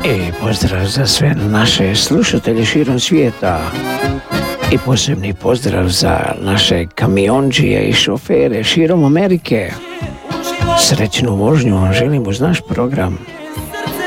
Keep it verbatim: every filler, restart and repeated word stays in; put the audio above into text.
I pozdrav za sve naše slušatelje širom svijeta. I posebni pozdrav za naše kamionđije i šofere širom Amerike. Srećnu vožnju vam želim uz naš program.